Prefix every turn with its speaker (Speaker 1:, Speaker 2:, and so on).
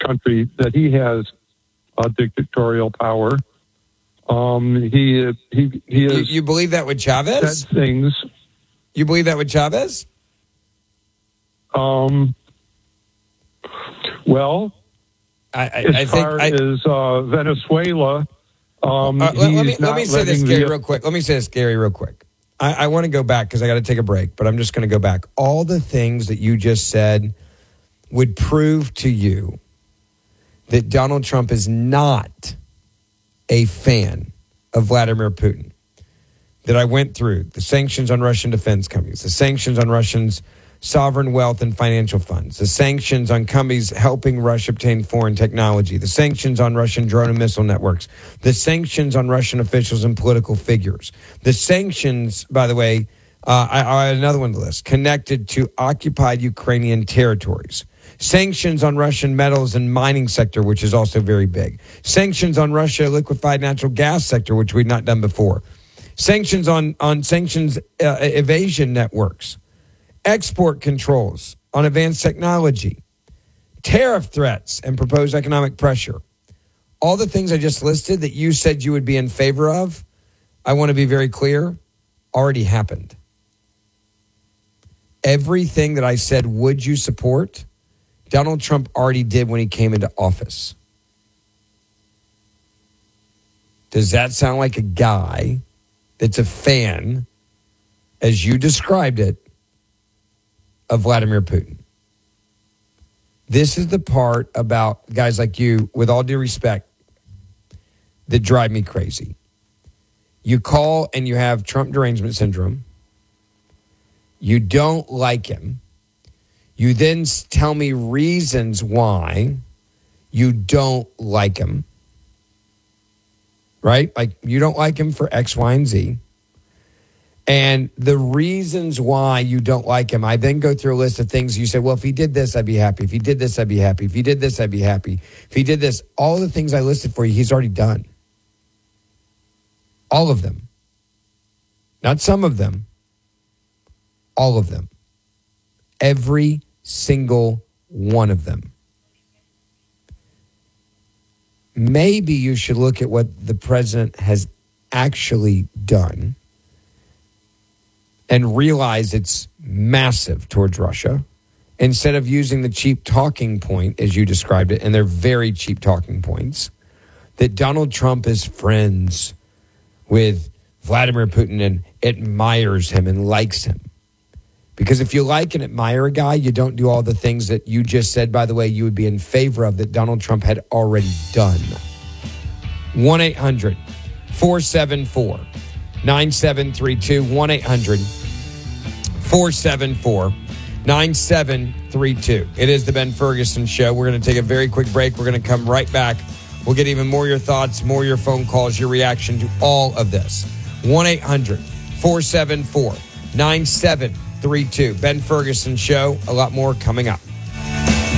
Speaker 1: country that he has dictatorial power. He is.
Speaker 2: You believe that with Chavez?
Speaker 1: Said things.
Speaker 2: You believe that with Chavez?
Speaker 1: Well, as far as Venezuela,
Speaker 2: let me say this, Gary, real quick. Let me say this, Gary, real quick. I want to go back because I got to take a break, but I'm just going to go back. All the things that you just said would prove to you that Donald Trump is not a fan of Vladimir Putin. That I went through the sanctions on Russian defense companies, the sanctions on Russians' sovereign wealth and financial funds, the sanctions on companies helping Russia obtain foreign technology, the sanctions on Russian drone and missile networks, the sanctions on Russian officials and political figures, the sanctions, by the way, I had another one on the list, connected to occupied Ukrainian territories, sanctions on Russian metals and mining sector, which is also very big, sanctions on Russia liquefied natural gas sector, which we've not done before, sanctions on sanctions evasion networks, export controls on advanced technology, tariff threats and proposed economic pressure. All the things I just listed that you said you would be in favor of, I want to be very clear, already happened. Everything that I said, would you support, Donald Trump already did when he came into office. Does that sound like a guy that's a fan, as you described it, of Vladimir Putin? This is the part about guys like you, with all due respect, that drive me crazy. You call and you have Trump derangement syndrome. You don't like him. You then tell me reasons why you don't like him. Right? Like, you don't like him for X, Y, and Z. And the reasons why you don't like him, I then go through a list of things. You say, well, if he did this, I'd be happy. If he did this, I'd be happy. If he did this, I'd be happy. If he did this, all the things I listed for you, he's already done. All of them. Not some of them. All of them. Every single one of them. Maybe you should look at what the president has actually done and realize it's massive towards Russia, instead of using the cheap talking point, as you described it, and they're very cheap talking points, that Donald Trump is friends with Vladimir Putin and admires him and likes him. Because if you like and admire a guy, you don't do all the things that you just said, by the way, you would be in favor of, that Donald Trump had already done. 1-800-474-9732, 1-800-474-9732. It is the Ben Ferguson Show. We're going to take a very quick break. We're going to come right back. We'll get even more of your thoughts, more of your phone calls, your reaction to all of this. 1-800-474-9732. Ben Ferguson Show. A lot more coming up.